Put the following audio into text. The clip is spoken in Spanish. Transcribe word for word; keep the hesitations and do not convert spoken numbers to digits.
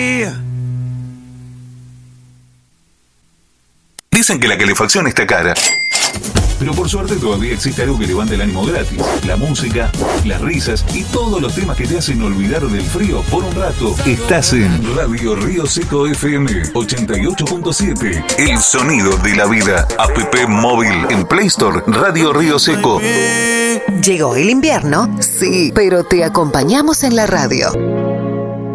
Dicen que la calefacción está cara, pero por suerte todavía existe algo que levanta el ánimo gratis: la música, las risas y todos los temas que te hacen olvidar del frío por un rato. Estás en Radio Río Seco F M ochenta y ocho punto siete, el sonido de la vida. App móvil en Play Store, Radio Río Seco. ¿Llegó el invierno? Sí, pero te acompañamos en la radio.